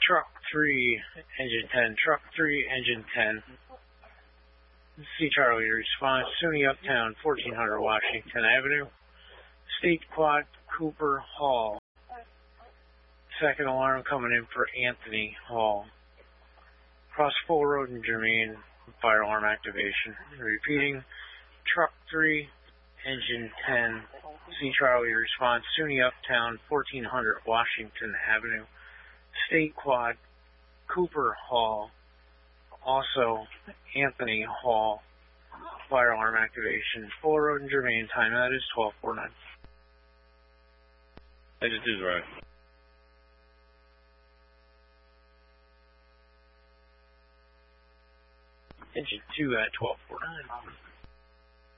Truck 3, Engine 10. Truck 3, Engine 10. C. Charlie, response, SUNY Uptown, 1400 Washington Avenue. State Quad, Cooper Hall. Second alarm coming in for Anthony Hall. Cross Full Road in Germain, fire alarm activation. Repeating, Truck 3, Engine 10. C. Charlie, response, SUNY Uptown, 1400 Washington Avenue. State Quad, Cooper Hall. Also, Anthony Hall, fire alarm activation. Full Road in Germain, time that is 12:49. Engine 2's right. Engine 2 at 12:49.